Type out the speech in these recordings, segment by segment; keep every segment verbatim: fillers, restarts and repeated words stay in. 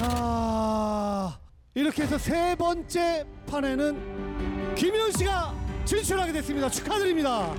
자, 이렇게 해서 세 번째 판에는 김희원 씨가 진출하게 됐습니다. 축하드립니다.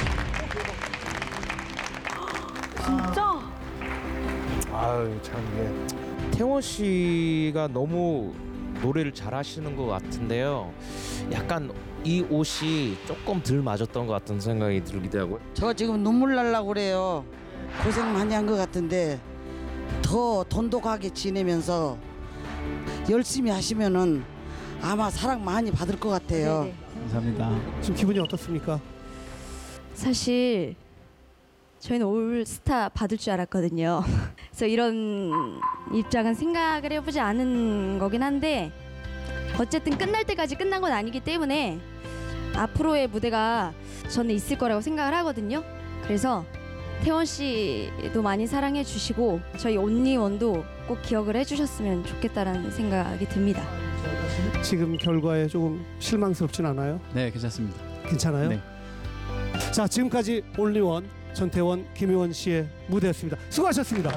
진짜? 아유 참 이게 태원 씨가 너무 노래를 잘하시는 것 같은데요. 약간 이 옷이 조금 덜 맞았던 것 같은 생각이 들기도 하고요. 저 지금 눈물 날라고 그래요. 고생 많이 한 것 같은데 더 돈독하게 지내면서 열심히 하시면은 아마 사랑 많이 받을 것 같아요. 네네. 감사합니다. 지금 기분이 어떻습니까? 사실 저희는 올스타 받을 줄 알았거든요. 그래서 이런 입장은 생각을 해보지 않은 거긴 한데 어쨌든 끝날 때까지 끝난 건 아니기 때문에 앞으로의 무대가 저는 있을 거라고 생각을 하거든요. 그래서 태원 씨도 많이 사랑해 주시고 저희 온리원도 꼭 기억을 해주셨으면 좋겠다라는 생각이 듭니다. 지금 결과에 조금 실망스럽진 않아요? 네, 괜찮습니다. 괜찮아요? 네. 자, 지금까지 온리원 전태원, 김희원 씨의 무대였습니다. 수고하셨습니다.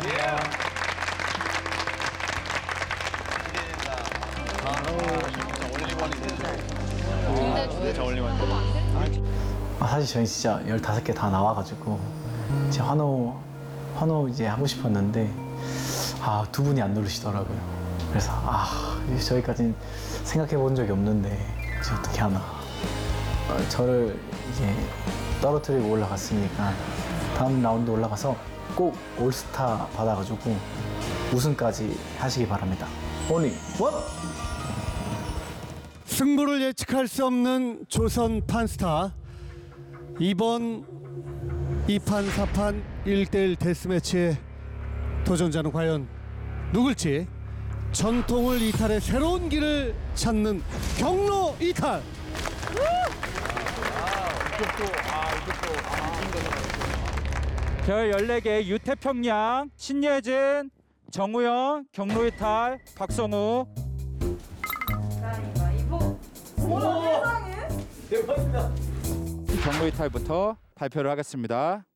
아, 사실 저희 진짜 열다섯 개 다 나와가지고 이제 환호 환호 이제 하고 싶었는데 아, 두 분이 안 누르시더라고요. 그래서 아, 저희까지는 생각해 본 적이 없는데 이제 어떻게 하나. 어, 저를 이제 떨어뜨리고 올라갔으니까 다음 라운드 올라가서 꼭 올스타 받아가지고 우승까지 하시기 바랍니다. 오니 원! 승부를 예측할 수 없는 조선 판스타. 이번 이 판, 사 판 일 대일 데스매치의 도전자는 과연 누굴지. 전통을 이탈해 새로운 길을 찾는 경로 이탈. 별 열네 개 유태평양, 신예진, 정우영, 경로이탈, 박선우. 경로이탈부터 발표를 하겠습니다.